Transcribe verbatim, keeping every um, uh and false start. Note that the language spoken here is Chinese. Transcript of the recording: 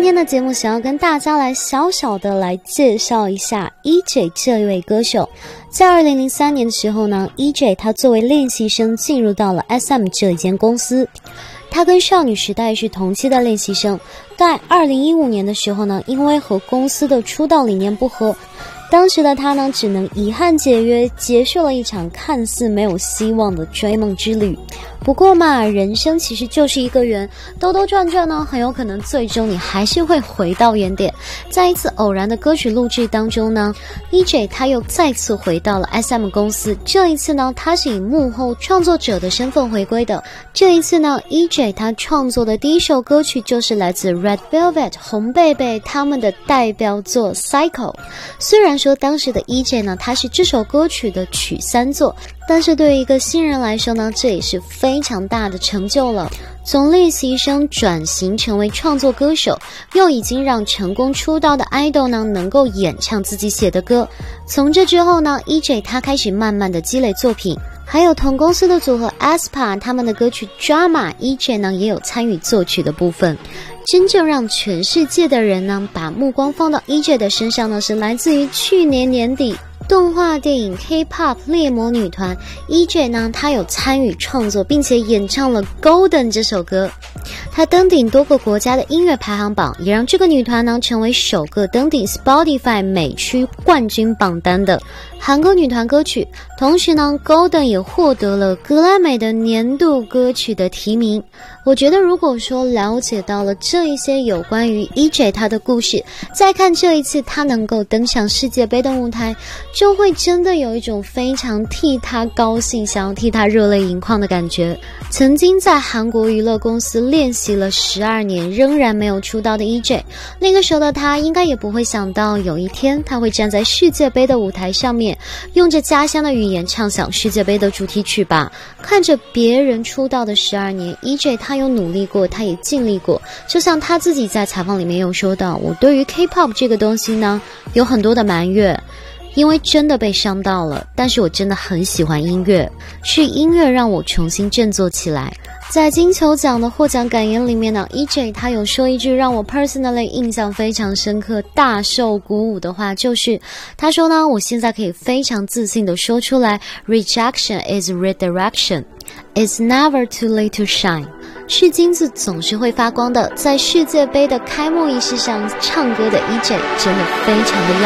今天的节目想要跟大家来小小的来介绍一下 E J 这一位歌手。在二零零三年的时候呢 E J 他作为练习生进入到了 S M 这一间公司，他跟少女时代是同期的练习生。在二零一五年的时候呢，因为和公司的出道理念不合，当时的他呢只能遗憾解约，结束了一场看似没有希望的追梦之旅。不过嘛，人生其实就是一个圆，兜兜转转呢，很有可能最终你还是会回到原点。在一次偶然的歌曲录制当中呢 E J 他又再次回到了 S M 公司，这一次呢他是以幕后创作者的身份回归的。这一次呢 E J 他创作的第一首歌曲就是来自 Red Velvet 红贝贝他们的代表作 Psycho。 虽然说当时的 E J 呢他是这首歌曲的曲三作，但是对于一个新人来说呢，这也是非常大的成就了。从练习生转型成为创作歌手，又已经让成功出道的 idol 呢能够演唱自己写的歌。从这之后呢 E J 他开始慢慢的积累作品，还有同公司的组合 aespa 他们的歌曲 Drama E J 呢也有参与作曲的部分。真正让全世界的人呢把目光放到 E J 的身上呢，是来自于去年年底动画电影 K-pop 猎魔女团 E J 呢，他有参与创作并且演唱了 Golden 这首歌，他登顶多个国家的音乐排行榜，也让这个女团呢成为首个登顶 Spotify 美区冠军榜单的韩国女团歌曲。同时呢 Golden 也获得了格莱美的年度歌曲的提名。我觉得如果说了解到了这一些有关于 E J 他的故事，再看这一次他能够登上世界杯的舞台，就会真的有一种非常替他高兴，想要替他热泪盈眶的感觉。曾经在韩国娱乐公司练习了十二年仍然没有出道的 E J， 那个时候的他应该也不会想到有一天他会站在世界杯的舞台上面，用着家乡的语言唱响世界杯的主题曲吧。看着别人出道的十二年 E J 他有努力过，他也尽力过。就像他自己在采访里面有说到，我对于 K-pop 这个东西呢有很多的埋怨，因为真的被伤到了，但是我真的很喜欢音乐，是音乐让我重新振作起来。在金球奖的获奖感言里面呢 E J 他有说一句让我 personally 印象非常深刻，大受鼓舞的话，就是他说呢，我现在可以非常自信地说出来， Rejection is redirection, It's never too late to shine。 是金子总是会发光的。在世界杯的开幕仪式上唱歌的 E J 真的非常的